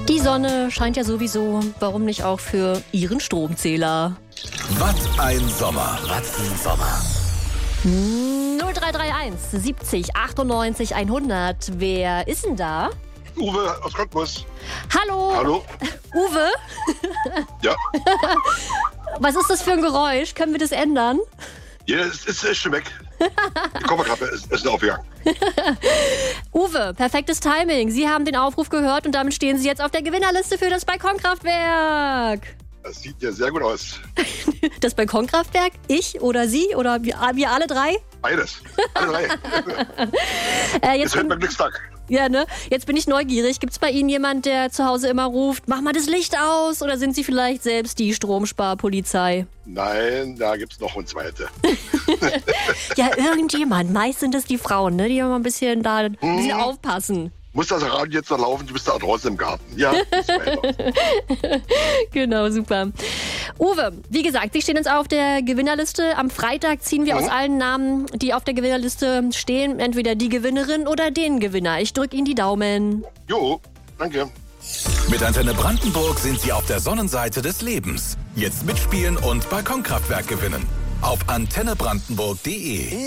Die Sonne scheint ja sowieso, warum nicht auch für Ihren Stromzähler? Was ein Sommer, was ein Sommer. 0331 70 98 100. Wer ist denn da? Uwe aus Cottbus. Hallo. Hallo? Uwe? Ja. Was ist das für ein Geräusch? Können wir das ändern? Ja, es ist schon weg. Die Kofferklappe ist aufgegangen. Uwe, perfektes Timing. Sie haben den Aufruf gehört und damit stehen Sie jetzt auf der Gewinnerliste für das Balkonkraftwerk. Das sieht ja sehr gut aus. Das Balkonkraftwerk? Ich oder Sie oder wir alle drei? Beides. Alle drei. Ist heute mein Glückstag. Ja, ne? Jetzt bin ich neugierig. Gibt's bei Ihnen jemand, der zu Hause immer ruft, mach mal das Licht aus? Oder sind Sie vielleicht selbst die Stromsparpolizei? Nein, da gibt's noch eine zweite. Ja, irgendjemand. Meist sind es die Frauen, ne? Die immer ein bisschen aufpassen. Muss das Radio jetzt noch laufen? Du bist da draußen im Garten. Ja, ist weiter. Genau, super. Uwe, wie gesagt, Sie stehen jetzt auf der Gewinnerliste. Am Freitag ziehen wir aus allen Namen, die auf der Gewinnerliste stehen, entweder die Gewinnerin oder den Gewinner. Ich drücke Ihnen die Daumen. Jo, danke. Mit Antenne Brandenburg sind Sie auf der Sonnenseite des Lebens. Jetzt mitspielen und Balkonkraftwerk gewinnen. Auf antennebrandenburg.de